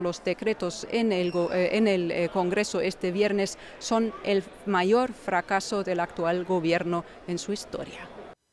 Los decretos en el Congreso este viernes son el mayor fracaso del actual gobierno en su historia.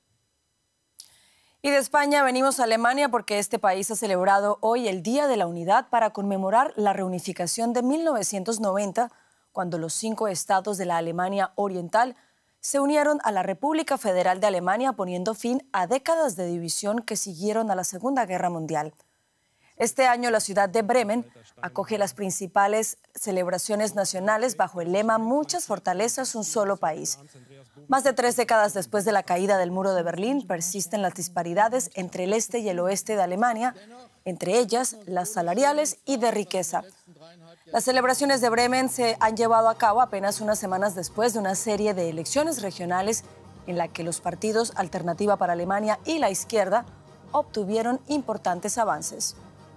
Y de España venimos a Alemania porque este país ha celebrado hoy el Día de la Unidad para conmemorar la reunificación de 1990, cuando los 5 estados de la Alemania Oriental se unieron a la República Federal de Alemania, poniendo fin a décadas de división que siguieron a la Segunda Guerra Mundial. Este año la ciudad de Bremen acoge las principales celebraciones nacionales bajo el lema "Muchas fortalezas, un solo país". Más de 3 décadas después de la caída del muro de Berlín, persisten las disparidades entre el este y el oeste de Alemania, entre ellas las salariales y de riqueza. Las celebraciones de Bremen se han llevado a cabo apenas unas semanas después de una serie de elecciones regionales en la que los partidos Alternativa para Alemania y la izquierda obtuvieron importantes avances.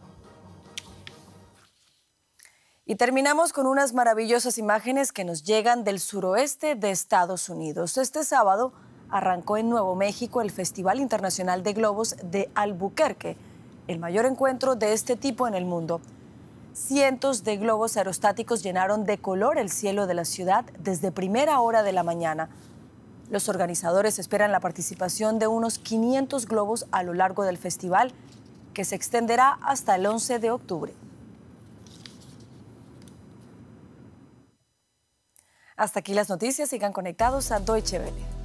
Y terminamos con unas maravillosas imágenes que nos llegan del suroeste de Estados Unidos. Este sábado arrancó en Nuevo México el Festival Internacional de Globos de Albuquerque, el mayor encuentro de este tipo en el mundo. Cientos de globos aerostáticos llenaron de color el cielo de la ciudad desde primera hora de la mañana. Los organizadores esperan la participación de unos 500 globos a lo largo del festival, que se extenderá hasta el 11 de octubre. Hasta aquí las noticias. Sigan conectados a Deutsche Welle.